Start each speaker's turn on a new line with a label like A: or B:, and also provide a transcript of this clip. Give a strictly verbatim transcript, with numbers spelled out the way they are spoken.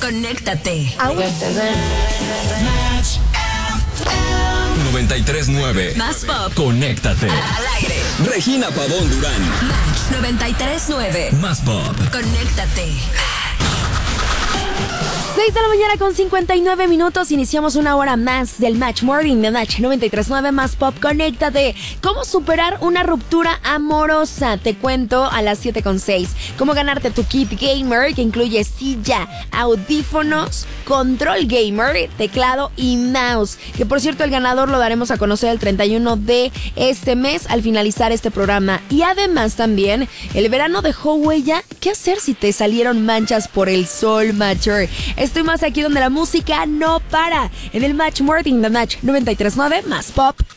A: Conéctate.
B: noventa y tres nueve.
A: Más pop.
B: Conéctate.
A: Al aire.
B: Regina Pavón Durán.
A: Match noventa y tres nueve.
B: Más pop.
A: Conéctate.
C: seis de la mañana con cincuenta y nueve minutos. Iniciamos una hora más del Match Morning de Match noventa y tres nueve Más Pop. Conéctate. ¿Cómo superar una ruptura amorosa? Te cuento a las siete con seis. ¿Cómo ganarte tu kit gamer que incluye silla, audífonos, control gamer, teclado y mouse? Que por cierto el ganador lo daremos a conocer el treinta y uno de este mes al finalizar este programa. Y además también el verano dejó huella. ¿Qué hacer si te salieron manchas por el sol, Matcher? Estoy más aquí donde la música no para. En el Match Morning de Match noventa y tres nueve Más Pop.